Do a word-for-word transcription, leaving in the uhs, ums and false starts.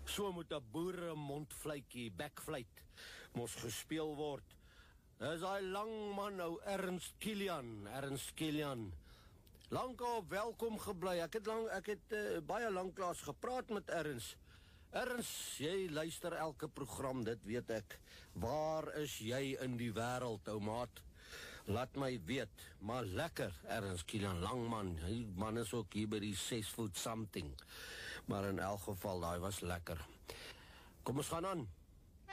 So moet 'n boere mondvleitjie, backfluit, mos gespeel word. Dis hy lang man nou, Ernst Kilian, Ernst Kilian. Lank op welkom gebly. Ek het lang, ek het uh, baie lanklaas gepraat met Ernst. Ernst, jy luister elke program, dit weet ek. Waar is jy in die wêreld, ou maat? Laat my weet, maar lekker, Ernst Kilian, lang man. Die man is ook hier by die six foot something. Maar in elk geval, daai was lekker. Kom ons gaan aan.